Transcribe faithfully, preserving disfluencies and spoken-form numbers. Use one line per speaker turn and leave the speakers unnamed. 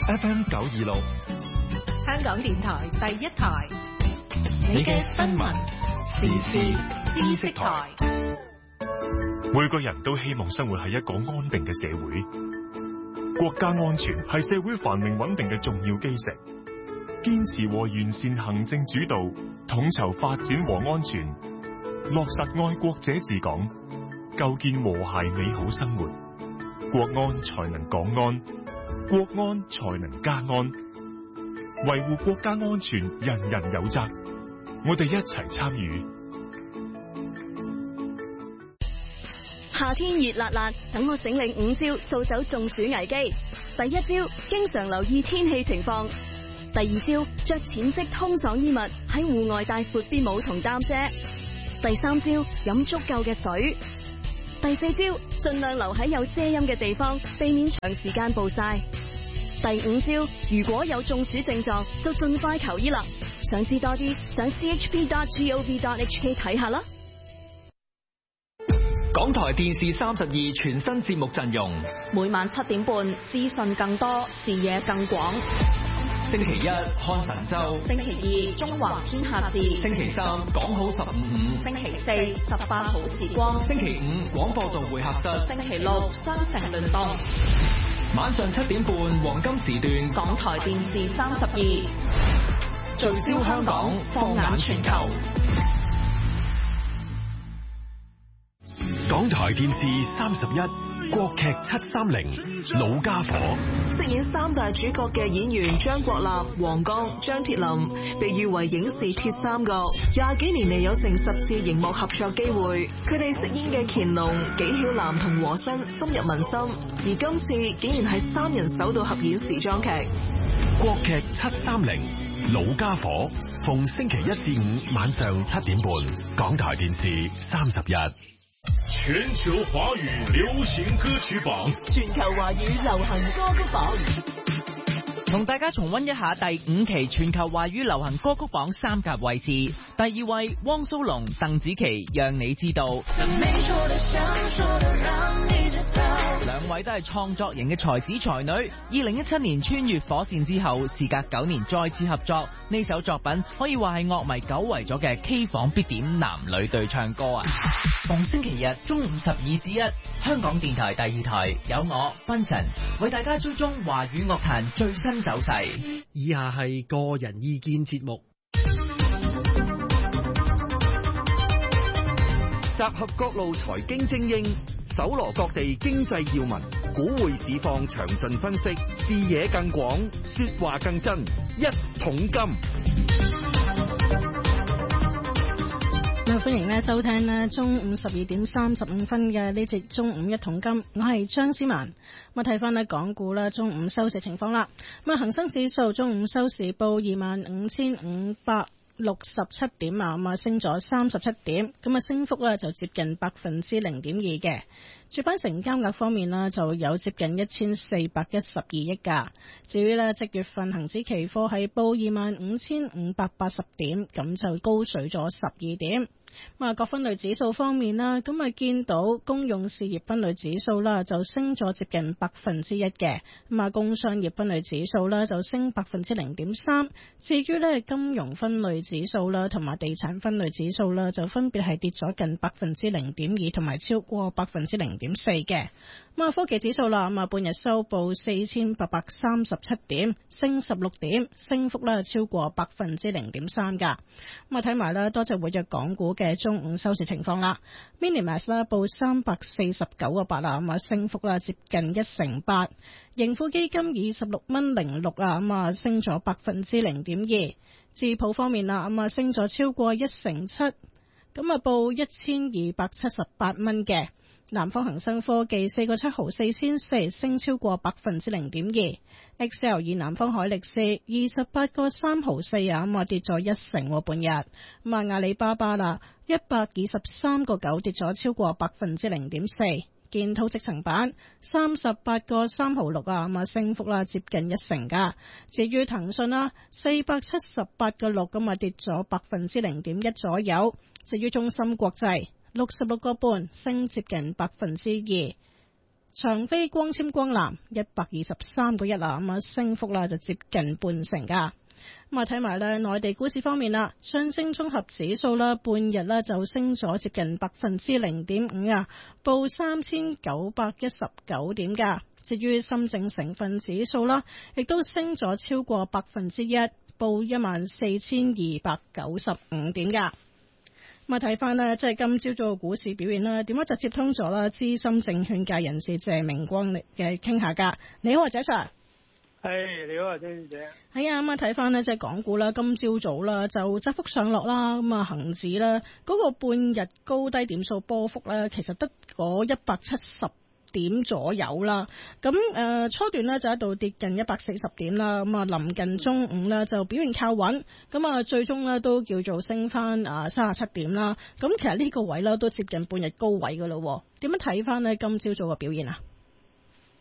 F M 九二六，
香港電台第一台，你嘅新聞時事知識台。
每個人都希望生活喺一個安定嘅社會，國家安全係社會繁榮穩定嘅重要基石。堅持和完善行政主導，統籌發展和安全，落實愛國者治港，構建和諧美好生活，國安才能港安，國安才能家安。維護國家安全，人人有責，我哋一齊參與。
夏天熱辣辣，等我醒領五招掃走中暑危機。第一招，經常留意天氣情況。第二招，着淺色通爽衣物，喺戶外帶闊啲帽同擔遮。第三招，飲足夠嘅水。第四招，盡量留喺有遮陰嘅地方，避免長時間暴曬。第五招，如果有中暑症狀，就盡快求醫啦。想知多啲，上 c h p dot gov dot h k 睇下啦。
港台電視三十二全新節目陣容，
每晚七點半，資訊更多，視野更廣。
星期一看神州，
星期二中華天下事，
星期三講好十五五，
星期四十八好時光，
星期五廣播道會客室，
星期六雙城聯動。
晚上七點半黃金時段，
港台電視三十二，
聚焦香港，放眼全球。
港台電視三十一，國劇七三零，老家伙。
飾演三大主角嘅演員張國立、黃剛、張鐵林，被譽為影視鐵三角，廿幾年嚟有成十次熒幕合作機會。佢哋飾演嘅乾隆、紀曉嵐同和珅深入民心，而今次竟然係三人首度合演時裝劇。
國劇七三零，老家伙，逢星期一至五晚上七點半，港台電視三十一。
全球華語流行歌曲榜，
全球華語流行歌曲榜，
同大家重溫一下第五期全球華語流行歌曲榜三甲位置。第二位汪蘇泷、鄧紫棋，讓你知道。兩位都係創作型嘅才子才女。二零一七年穿越火線之後，事隔九年再次合作，呢首作品可以話係樂迷久違咗嘅 K 房必點男女對唱歌啊！逢星期日中午十二至一，香港電台第二台有我賓晨為大家追蹤華語樂壇最新走勢。
以下係個人意見節目，
集合各路財經精英，搜羅各地經濟要聞，股匯市況詳盡分析，視野更廣，說話更真，一桶金。
歡迎咧收聽咧中午十二點三十五分嘅呢節中午一桶金，我係張思文。咁睇翻咧港股啦，中午收市情況啦。咁啊，恒生指數中午收市報二萬五千五百六十七點啊，咁啊升咗三十七點，咁啊升幅咧就接近百分之零點二嘅。主板成交額方面啦，就有接近一千四百一十二億噶。至於咧即月份恒指期貨係報二萬五千五百八十點，咁就高水咗十二點。咁啊，各分類指數方面啦，咁啊見到公用事業分類指數啦，就升咗接近百分之一嘅。咁啊，工商業分類指數啦，就升百分之零點三。至於咧金融分類指數啦，同埋地產分類指數啦，就分別係跌咗近百分之零點二，同埋超過百分之零點四嘅。咁啊，科技指數啦，咁啊半日收報四千八百三十七點，升十六點，升幅咧超過百分之零點三噶。咁啊睇埋啦，多隻活躍港股嘅中午收市情況啦。Minimax 啦報三百四十九個八啊，咁啊升幅啦接近一成八。盈富基金二十六蚊零六啊，咁啊升咗百分之零點二。智譜方面啦，咁啊升咗超過一成七，咁啊報一千二百七十八蚊嘅。南方恒生科技四個七毫四仙四，升超過百分之零點二。X L 以南方海力士二十八個三毫四啊，咁啊跌咗一成半日。咁啊阿里巴巴啦，一百二十三個九跌咗超過百分之零點四。建滔積層板三十八個三毫六啊，咁啊升幅啦接近一成噶。至於騰訊啦，四百七十八個六咁啊跌咗百分之零點一左右。至於中芯國際六十六個半升接近百分之二。 長飛光纖光纜一百二十三個一啦，咁啊升幅啦就接近半成噶。咁啊睇埋咧內地股市方面啦，上證綜合指數啦半日咧就升咗接近百分之零點五啊，報三千九百一十九點噶。至於深證成分指數啦，亦都升咗超過百分之一，報一萬四千二百九十五點噶。咁啊睇翻呢，即係今朝早嘅股市表現啦，點解就接通咗啦？資深證券界人士謝明光嚟嘅傾下噶。你好啊，謝 Sir。
係、hey, 你好啊，張小姐。係
啊，咁啊睇翻呢，即係港股啦，今朝早啦就窄幅上落啦，咁啊恒指啦嗰個半日高低點數波幅咧，其實得嗰一百七十點左右啦。咁誒、呃、初段呢就喺度跌近一百四十點啦，咁啊臨近中午呢就表現靠穩，咁啊最終呢都叫做升翻啊三十七點啦。咁其實呢個位呢都接近半日高位噶咯。點樣睇翻呢今朝早嘅表現啊？